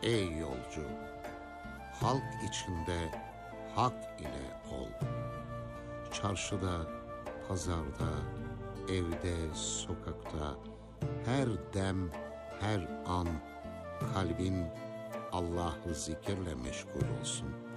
Ey yolcu, halk içinde hak ile ol. Çarşıda, pazarda, evde, sokakta, her dem, her an kalbin Allah'ı zikirle meşgul olsun.